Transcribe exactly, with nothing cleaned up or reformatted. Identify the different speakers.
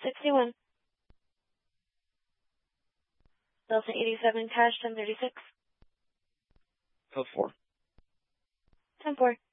Speaker 1: sixty-one. Delta eighty-seven, cash, ten thirty-six.
Speaker 2: Code four.
Speaker 1: ten four.